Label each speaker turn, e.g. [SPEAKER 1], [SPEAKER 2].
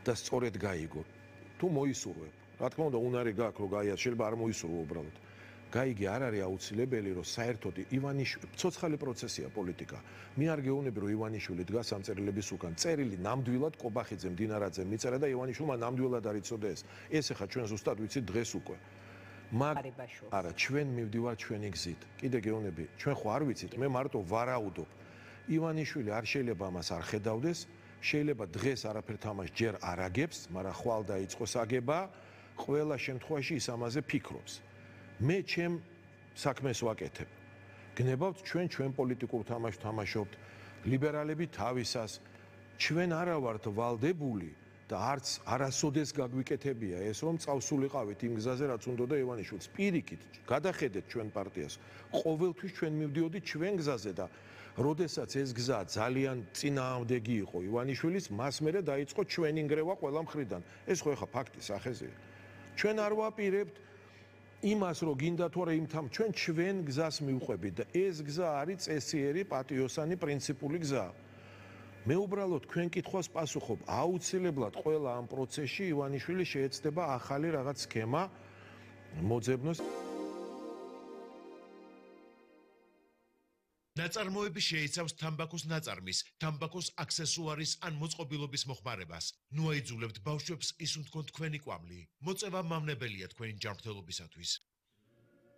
[SPEAKER 1] და სწორედ გაიგო. თუ მოისურვებ, რა თქმა უნდა, უნარი გაქვს, რომ გაიას, შეიძლება არ მოისურვო უბრალოდ. გაიგე არ არის აუცილებელი, რომ საერთოდ ივანიშვილი ცოცხალი პროცესია პოლიტიკა. მე არ გეუბნები, რომ ივანიშვილი დგას ამ წერილების უკან. წერილი ნამდვილად კობახიძემ, დინარაძემ მიწერა და ივანიშვილმა ნამდვილად არ იცოდა ეს. ეს ახლა ჩვენ ზუსტად ვიცით დღეს უკვე. არა, ჩვენ მივდივართ ჩვენი გზით. კიდე გეუბნები, ჩვენ ხო არ ვიცით, მე მარტო ვარაუდობ. ივანიშვილი არ შეიძლება ამას არ ხედავდეს, შეიძლება დღეს არაფერთ ამას ჯერ არ აგებს, მაგრამ ხვალ დაიწყოს აგება, ყველა შემთხვევაში ის ამაზე ფიქრობს. მე ჩემ საქმეს ვაკეთებ. გნებავთ ჩვენ პოლიტიკურ თამაშს თამაშობთ, ლიბერალები თავისას. ჩვენ არა ვართ ვალდებული და არც არასოდეს გაგვიკეთებია ეს, რომ წავსულიყავით იმ გზაზე, რაც უნდოდა ივანიშვილს. პირიქით, გადახედეთ ჩვენ პარტიას. ყოველთვის ჩვენ მივდიოდით ჩვენ გზაზე და როდესაც ეს გზა ძალიან წინააღმდეგი იყო ივანიშვილის, მას მერე დაიწყო ჩვენი ნგრევა ყველა მხრიდან. ეს ხო ეხა ფაქტი სახეზეა. ჩვენ არ ვაპირებთ იმას, რომ გინდა თუ არა იმთან, ჩვენ გზას მივყვებით და ეს გზა არის წესიერი, პატიოსანი, პრინციპული გზა. მე უბრალოდ თქვენ კითხვას პასუხობ, აუცილებლად ყველა ამ პროცესში ივანიშვილი შეეცდება ახალი რაღაც სქემა მოძებნოს.
[SPEAKER 2] ნაწარმოები შეიცავს თამბაქოს ნაწარმის, თამბაქოს აქსესუარის ან მოწყობილობის მოხმარებას. ნუ აიძულებთ ბავშვებს ისუნთქონ თქვენი კვამლი. მოწევა მავნებელია თქვენი ჯანმრთელობისათვის.